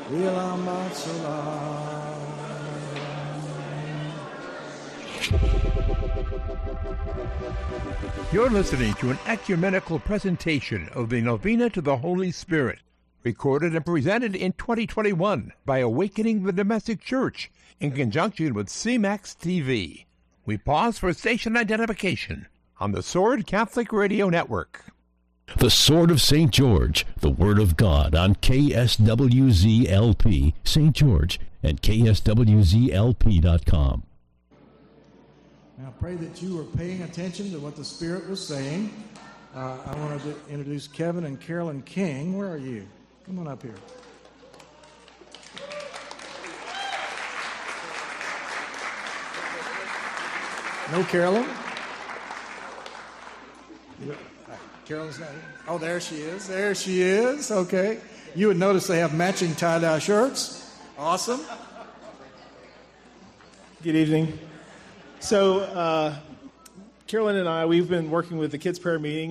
You're listening to an ecumenical presentation of the Novena to the Holy Spirit, recorded and presented in 2021 by Awakening the Domestic Church in conjunction with CMAX TV. We pause for station identification on the Sword Catholic Radio Network. The Sword of St. George, the Word of God on KSWZ-LP, St. George, and KSWZ-LP.com. Now, I pray that you were paying attention to what the Spirit was saying. I wanted to introduce Kevin and Carolyn King. Where are you? Come on up here. No Carolyn? Carolyn's not here. Oh, there she is. There she is. Okay. You would notice they have matching tie-dye shirts. Awesome. Good evening. So, Carolyn and I, we've been working with the Kids Prayer Meeting